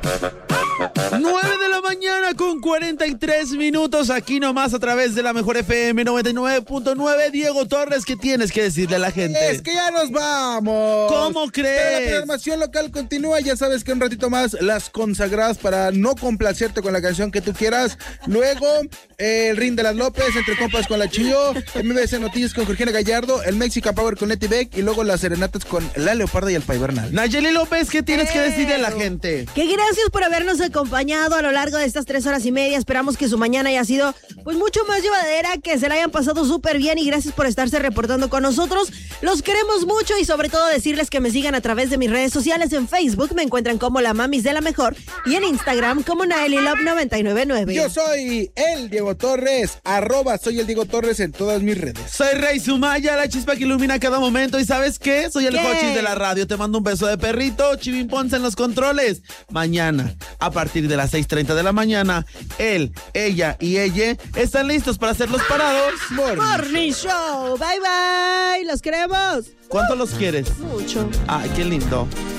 9 de la mañana con 43 minutos, aquí nomás a través de la Mejor FM 99.9. Diego Torres, ¿qué tienes que decirle a la gente? Es que ya nos vamos. ¿Cómo crees? Pero la programación local continúa, ya sabes que un ratito más las consagradas para no complacerte con la canción que tú quieras. Luego, el Ring de las López, Entre Compas con la Chío, MBS Noticias con Georgina Gallardo, el Mexican Power con Leti Beck y luego las serenatas con La Leoparda y el Pay Bernal. Nayeli López, ¿qué tienes que decirle a la gente? Que gracias por habernos acompañado a lo largo de estas 3 horas y media. Esperamos que su mañana haya sido pues mucho más llevadera, que se la hayan pasado súper bien, y gracias por estarse reportando con nosotros. Los queremos mucho y sobre todo decirles que me sigan a través de mis redes sociales. En Facebook me encuentran como La Mamis de la Mejor y en Instagram como NaeliLove999. Yo soy el Diego Torres, @soy el Diego Torres en todas mis redes. Soy Rey Sumaya, la chispa que ilumina cada momento. ¿Y sabes qué? Soy el ¿Qué? Jochis de la radio. Te mando un beso de perrito. Chivin Ponce en los controles. Mañana, a partir de las 6:30 de la mañana, él, ella y ella están listos para hacer los parados. Morning Show. Bye, bye. Los queremos. ¿Cuánto los quieres? Mucho. Ay, qué lindo.